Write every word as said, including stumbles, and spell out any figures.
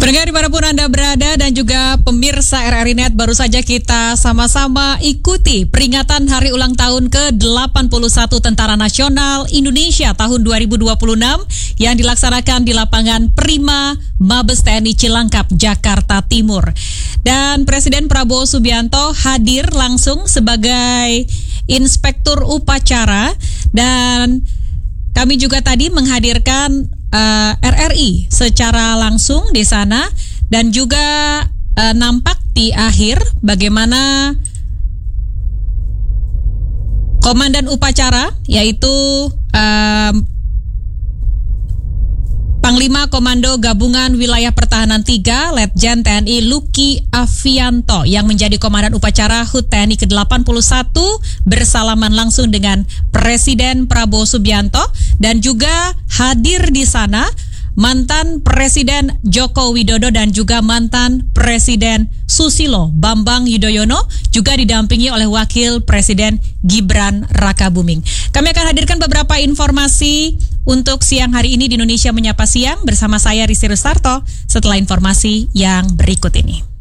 Pendengar dimanapun Anda berada dan juga pemirsa R R I Net, baru saja kita sama-sama ikuti peringatan hari ulang tahun ke delapan puluh satu Tentara Nasional Indonesia tahun dua ribu dua puluh enam yang dilaksanakan di lapangan Prima Mabes T N I Cilangkap, Jakarta Timur. Dan Presiden Prabowo Subianto hadir langsung sebagai inspektur upacara, dan kami juga tadi menghadirkan uh, R R I secara langsung di sana, dan juga uh, nampak di akhir bagaimana komandan upacara, yaitu uh, Panglima Komando Gabungan Wilayah Pertahanan tiga, Letjen T N I Luki Avianto, yang menjadi komandan upacara H U T T N I ke delapan puluh satu, bersalaman langsung dengan Presiden Prabowo Subianto, dan juga hadir di sana mantan Presiden Joko Widodo dan juga mantan Presiden Susilo Bambang Yudhoyono, juga didampingi oleh Wakil Presiden Gibran Rakabuming. Kami akan hadirkan beberapa informasi untuk siang hari ini di Indonesia Menyapa Siang bersama saya Rizky Rustarto setelah informasi yang berikut ini.